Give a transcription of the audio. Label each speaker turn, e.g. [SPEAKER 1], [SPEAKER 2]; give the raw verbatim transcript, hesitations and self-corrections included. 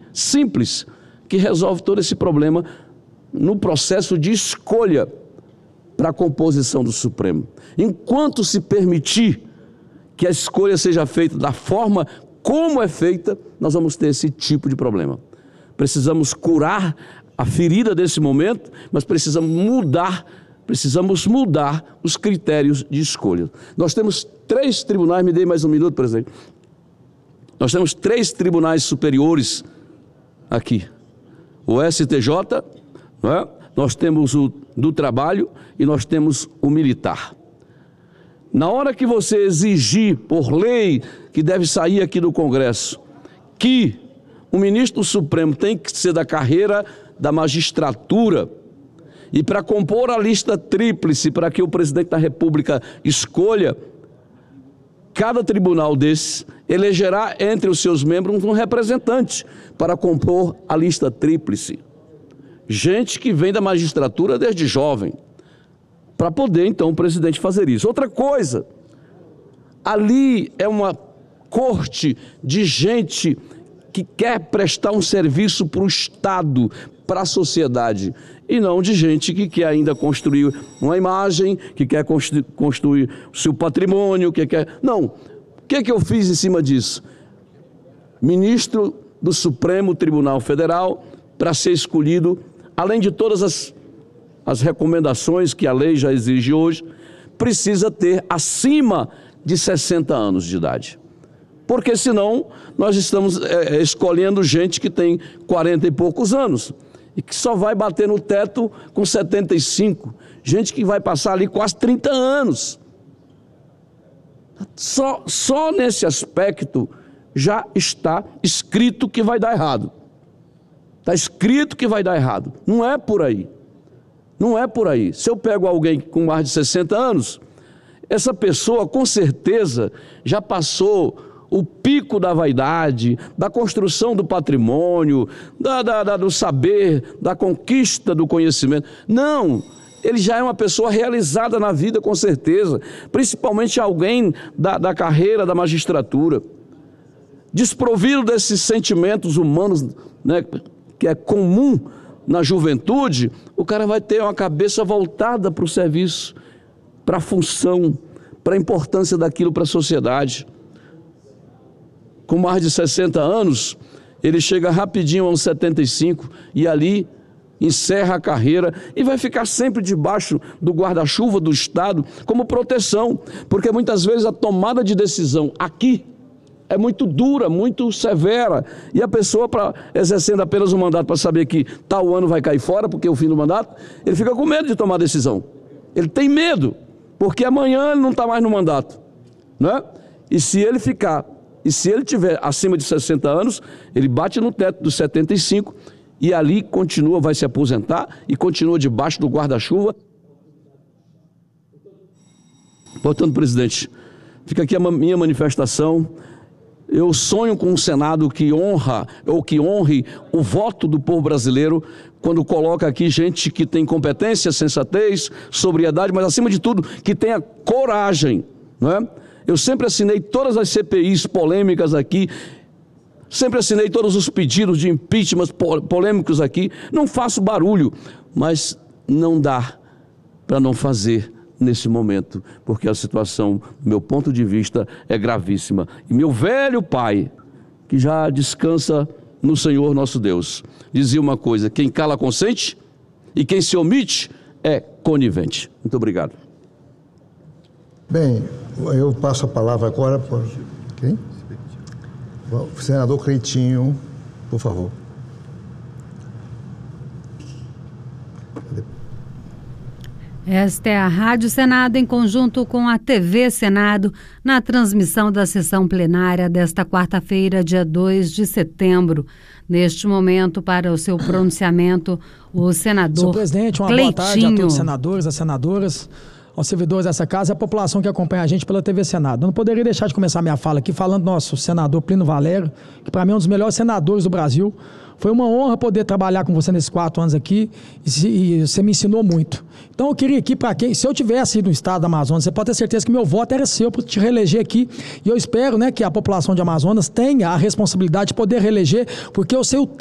[SPEAKER 1] simples que resolve todo esse problema no processo de escolha para a composição do Supremo. Enquanto se permitir que a escolha seja feita da forma como é feita, nós vamos ter esse tipo de problema. Precisamos curar a ferida desse momento, mas precisamos mudar, precisamos mudar os critérios de escolha. Nós temos três tribunais, me dê mais um minuto, presidente. Nós temos três tribunais superiores aqui. O S T J, não é? Nós temos o do trabalho e nós temos o militar. Na hora que você exigir, por lei, que deve sair aqui do Congresso, que o ministro do Supremo tem que ser da carreira da magistratura, e para compor a lista tríplice, para que o presidente da República escolha, cada tribunal desse elegerá entre os seus membros um representante para compor a lista tríplice. Gente que vem da magistratura desde jovem, para poder, então, o presidente fazer isso. Outra coisa, ali é uma corte de gente que quer prestar um serviço para o Estado, para a sociedade, e não de gente que quer ainda construir uma imagem, que quer construir, construir o seu patrimônio, que quer... Não. O que é que eu fiz em cima disso? Ministro do Supremo Tribunal Federal, para ser escolhido, além de todas as, as recomendações que a lei já exige hoje, precisa ter acima de sessenta anos de idade. Porque senão nós estamos é, escolhendo gente que tem quarenta e poucos anos e que só vai bater no teto com setenta e cinco. Gente que vai passar ali quase trinta anos. Só, só nesse aspecto já está escrito que vai dar errado. Está escrito que vai dar errado. Não é por aí. Não é por aí. Se eu pego alguém com mais de sessenta anos, essa pessoa com certeza já passou o pico da vaidade, da construção do patrimônio, da, da, da, do saber, da conquista do conhecimento. Não, ele já é uma pessoa realizada na vida com certeza, principalmente alguém da, da carreira da magistratura. Desprovido desses sentimentos humanos, né, que é comum na juventude, o cara vai ter uma cabeça voltada para o serviço, para a função, para a importância daquilo para a sociedade. Com mais de sessenta anos, ele chega rapidinho aos setenta e cinco e ali encerra a carreira e vai ficar sempre debaixo do guarda-chuva do Estado como proteção, porque muitas vezes a tomada de decisão aqui é muito dura, muito severa, e a pessoa, pra, exercendo apenas um mandato para saber que tal ano vai cair fora, porque é o fim do mandato, ele fica com medo de tomar decisão. Ele tem medo, porque amanhã ele não está mais no mandato, né? E se ele ficar... E se ele tiver acima de sessenta anos, ele bate no teto dos setenta e cinco e ali continua, vai se aposentar e continua debaixo do guarda-chuva. Portanto, presidente, fica aqui a minha manifestação. Eu sonho com um Senado que honra, ou que honre o voto do povo brasileiro, quando coloca aqui gente que tem competência, sensatez, sobriedade, mas acima de tudo, que tenha coragem, não é? Eu sempre assinei todas as C P Is polêmicas aqui, sempre assinei todos os pedidos de impeachment polêmicos aqui, não faço barulho, mas não dá para não fazer nesse momento, porque a situação, do meu ponto de vista, é gravíssima. E meu velho pai, que já descansa no Senhor nosso Deus, dizia uma coisa: quem cala consente e quem se omite é conivente. Muito obrigado.
[SPEAKER 2] Bem, eu passo a palavra agora para quem? O senador Cleitinho, por favor.
[SPEAKER 3] Esta é a Rádio Senado em conjunto com a T V Senado, na transmissão da sessão plenária desta quarta-feira, dia dois de setembro. Neste momento, para o seu pronunciamento, o senador Cleitinho.
[SPEAKER 4] Senhor presidente, uma boa tarde a todos os senadores, as senadoras, aos servidores dessa casa e à população que acompanha a gente pela T V Senado. Eu não poderia deixar de começar minha fala aqui falando do nosso senador Plínio Valério, que para mim é um dos melhores senadores do Brasil. Foi uma honra poder trabalhar com você nesses quatro anos aqui e, se, e você me ensinou muito. Então eu queria aqui para quem, se eu tivesse ido no estado do Amazonas, você pode ter certeza que meu voto era seu para te reeleger aqui. E eu espero, né, que a população de Amazonas tenha a responsabilidade de poder reeleger, porque eu sei o